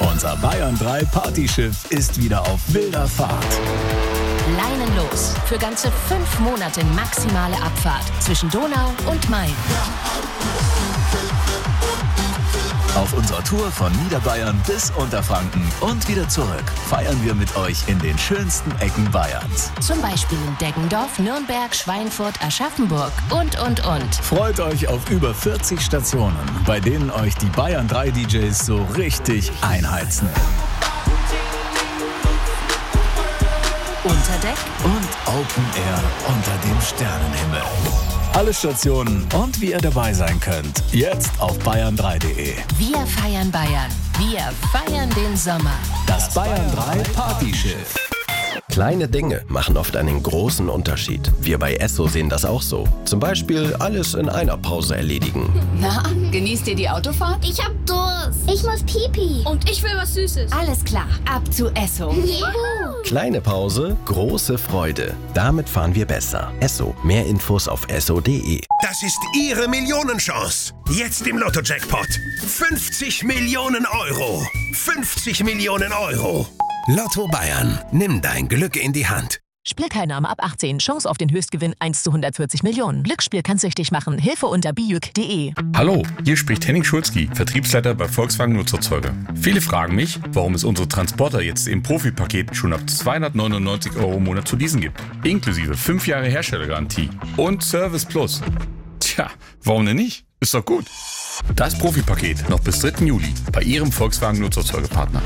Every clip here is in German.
Unser Bayern 3 Partyschiff ist wieder auf wilder Fahrt. Leinen los für ganze 5 Monate maximale Abfahrt zwischen Donau und Main. Auf unserer Tour von Niederbayern bis Unterfranken und wieder zurück feiern wir mit euch in den schönsten Ecken Bayerns. Zum Beispiel in Deggendorf, Nürnberg, Schweinfurt, Aschaffenburg und. Freut euch auf über 40 Stationen, bei denen euch die Bayern 3 DJs so richtig einheizen. Unterdeck Und Open Air unter dem Sternenhimmel. Alle Stationen und wie ihr dabei sein könnt, jetzt auf bayern3.de. Wir feiern Bayern. Wir feiern den Sommer. Das Bayern 3 Partyschiff. Kleine Dinge machen oft einen großen Unterschied. Wir bei Esso sehen das auch so. Zum Beispiel alles in einer Pause erledigen. Na, genießt ihr die Autofahrt? Ich hab Durst. Ich muss pipi. Und ich will was Süßes. Alles klar, ab zu Esso. Juhu. Kleine Pause, große Freude. Damit fahren wir besser. Esso. Mehr Infos auf esso.de. Das ist Ihre Millionenchance. Jetzt im Lotto-Jackpot. 50 Millionen Euro. 50 Millionen Euro. Lotto Bayern. Nimm dein Glück in die Hand. Spielteilnahme ab 18. Chance auf den Höchstgewinn 1 zu 140 Millionen. Glücksspiel kann süchtig machen. Hilfe unter bijuk.de. Hallo, hier spricht Henning Schulzki, Vertriebsleiter bei Volkswagen Nutzerzeuger. Viele fragen mich, warum es unsere Transporter jetzt im Profipaket schon ab 299 € im Monat zu leasen gibt. Inklusive 5 Jahre Herstellergarantie und Service Plus. Tja, warum denn nicht? Ist doch gut. Das Profipaket noch bis 3. Juli bei Ihrem Volkswagen Nutzerzeugerpartner.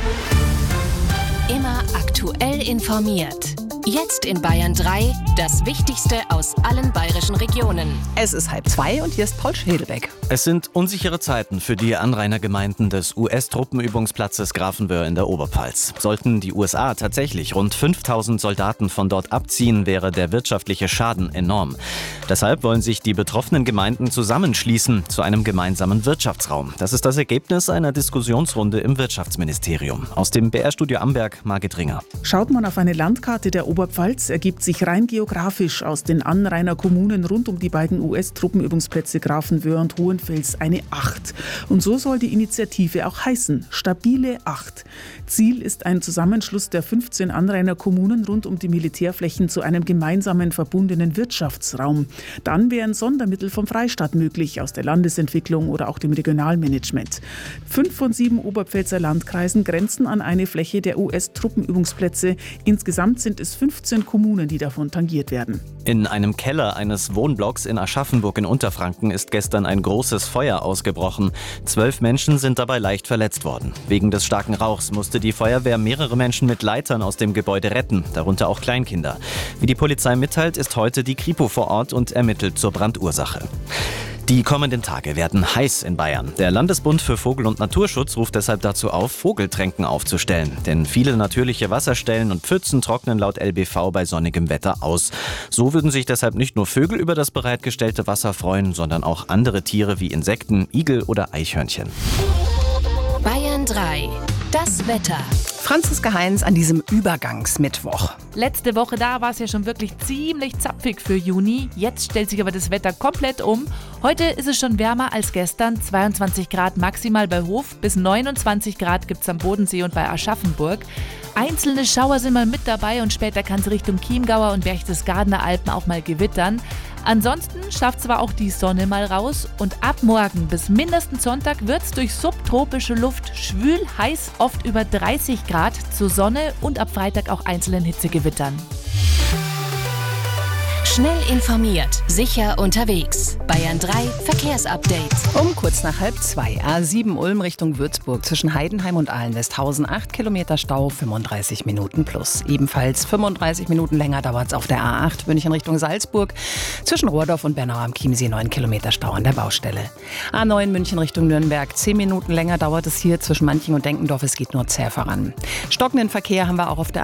Immer aktuell informiert. Jetzt in Bayern 3 das Wichtigste aus allen bayerischen Regionen. Es ist 1:30 und hier ist Paul Schädelbeck. Es sind unsichere Zeiten für die Anrainergemeinden des US-Truppenübungsplatzes Grafenwöhr in der Oberpfalz. Sollten die USA tatsächlich rund 5000 Soldaten von dort abziehen, wäre der wirtschaftliche Schaden enorm. Deshalb wollen sich die betroffenen Gemeinden zusammenschließen zu einem gemeinsamen Wirtschaftsraum. Das ist das Ergebnis einer Diskussionsrunde im Wirtschaftsministerium. Aus dem BR-Studio Amberg, Margit Ringer. Schaut man auf eine Landkarte der Oberpfalz, ergibt sich rein geografisch aus den Anrainerkommunen rund um die beiden US-Truppenübungsplätze Grafenwöhr und Hohenfels eine 8. Und so soll die Initiative auch heißen, stabile 8. Ziel ist ein Zusammenschluss der 15 Anrainerkommunen rund um die Militärflächen zu einem gemeinsamen verbundenen Wirtschaftsraum. Dann wären Sondermittel vom Freistaat möglich, aus der Landesentwicklung oder auch dem Regionalmanagement. 5 von 7 Oberpfälzer Landkreisen grenzen an eine Fläche der US-Truppenübungsplätze. Insgesamt sind es 15 Kommunen, die davon tangiert werden. In einem Keller eines Wohnblocks in Aschaffenburg in Unterfranken ist gestern ein großes Feuer ausgebrochen. 12 Menschen sind dabei leicht verletzt worden. Wegen des starken Rauchs musste die Feuerwehr mehrere Menschen mit Leitern aus dem Gebäude retten, darunter auch Kleinkinder. Wie die Polizei mitteilt, ist heute die Kripo vor Ort und ermittelt zur Brandursache. Die kommenden Tage werden heiß in Bayern. Der Landesbund für Vogel- und Naturschutz ruft deshalb dazu auf, Vogeltränken aufzustellen. Denn viele natürliche Wasserstellen und Pfützen trocknen laut LBV bei sonnigem Wetter aus. So würden sich deshalb nicht nur Vögel über das bereitgestellte Wasser freuen, sondern auch andere Tiere wie Insekten, Igel oder Eichhörnchen. Bayern 3. Das Wetter. Franziska Heinz an diesem Übergangsmittwoch. Letzte Woche da war es ja schon wirklich ziemlich zapfig für Juni. Jetzt stellt sich aber das Wetter komplett um. Heute ist es schon wärmer als gestern. 22 Grad maximal bei Hof, bis 29 Grad gibt es am Bodensee und bei Aschaffenburg. Einzelne Schauer sind mal mit dabei und später kann es Richtung Chiemgauer und Berchtesgadener Alpen auch mal gewittern. Ansonsten schafft zwar auch die Sonne mal raus und ab morgen bis mindestens Sonntag wird es durch subtropische Luft schwül, heiß, oft über 30 Grad zur Sonne und ab Freitag auch einzelnen Hitzegewittern. Schnell informiert, sicher unterwegs. Bayern 3 Verkehrsupdate. Um kurz nach 1:30. A7 Ulm Richtung Würzburg zwischen Heidenheim und Ahlen-Westhausen. 8 Kilometer Stau, 35 Minuten plus. Ebenfalls 35 Minuten länger dauert es auf der A8 München Richtung Salzburg. Zwischen Rohrdorf und Bernau am Chiemsee 9 Kilometer Stau an der Baustelle. A9 München Richtung Nürnberg. 10 Minuten länger dauert es hier zwischen Manching und Denkendorf. Es geht nur zäh voran. Stockenden Verkehr haben wir auch auf der